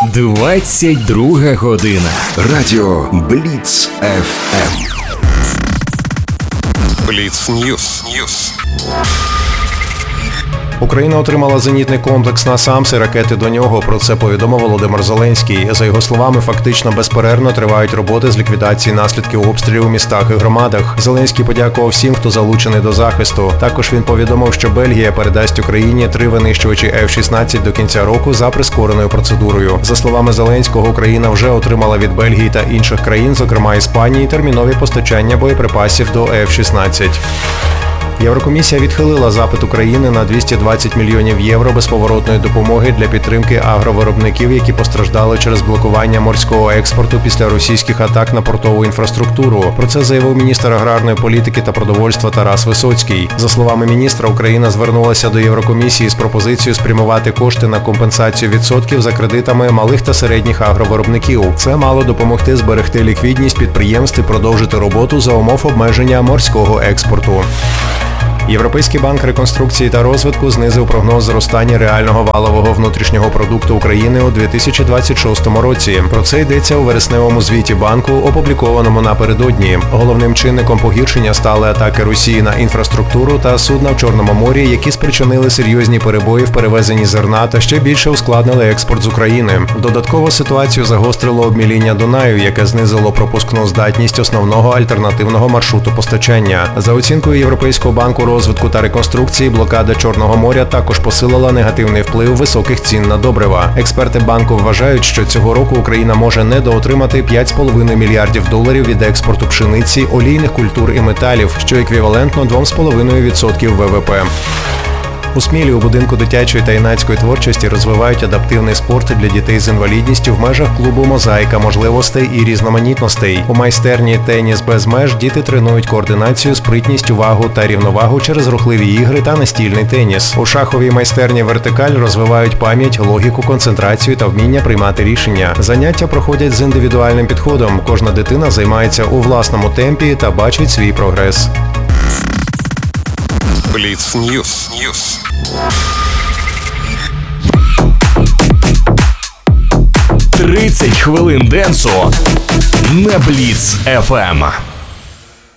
22 година. Радіо Бліц ФМ. Бліц Ньюс. Україна отримала зенітний комплекс «Насамс» і ракети до нього. Про це повідомив Володимир Зеленський. За його словами, фактично безперервно тривають роботи з ліквідації наслідків обстрілів у містах і громадах. Зеленський подякував всім, хто залучений до захисту. Також він повідомив, що Бельгія передасть Україні 3 винищувачі F-16 до кінця року за прискореною процедурою. За словами Зеленського, Україна вже отримала від Бельгії та інших країн, зокрема Іспанії, термінові постачання боєприпасів до F-16. Єврокомісія відхилила запит України на 220 мільйонів євро безповоротної допомоги для підтримки агровиробників, які постраждали через блокування морського експорту після російських атак на портову інфраструктуру. Про це заявив міністр аграрної політики та продовольства Тарас Висоцький. За словами міністра, Україна звернулася до Єврокомісії з пропозицією спрямувати кошти на компенсацію відсотків за кредитами малих та середніх агровиробників. Це мало допомогти зберегти ліквідність підприємств і продовжити роботу за умов обмеження морського експорту. Європейський банк реконструкції та розвитку знизив прогноз зростання реального валового внутрішнього продукту України у 2026 році. Про це йдеться у вересневому звіті банку, опублікованому напередодні. Головним чинником погіршення стали атаки Росії на інфраструктуру та судна в Чорному морі, які спричинили серйозні перебої в перевезенні зерна та ще більше ускладнили експорт з України. Додатково ситуацію загострило обміління Дунаю, яке знизило пропускну здатність основного альтернативного маршруту постачання. За оцінкою Європейського банку розвитку та реконструкції, блокада Чорного моря також посилила негативний вплив високих цін на добрива. Експерти банку вважають, що цього року Україна може недоотримати 5,5 мільярдів доларів від експорту пшениці, олійних культур і металів, що еквівалентно 2,5% ВВП. У Смілі у будинку дитячої та юнацької творчості розвивають адаптивний спорт для дітей з інвалідністю в межах клубу «Мозаїка можливостей і різноманітностей». У майстерні «Теніс без меж» діти тренують координацію, спритність, увагу та рівновагу через рухливі ігри та настільний теніс. У шаховій майстерні «Вертикаль» розвивають пам'ять, логіку, концентрацію та вміння приймати рішення. Заняття проходять з індивідуальним підходом. Кожна дитина займається у власному темпі та бачить свій прогрес. Бліц Ньюс. 30 хвилин денсу на Бліц ФМ.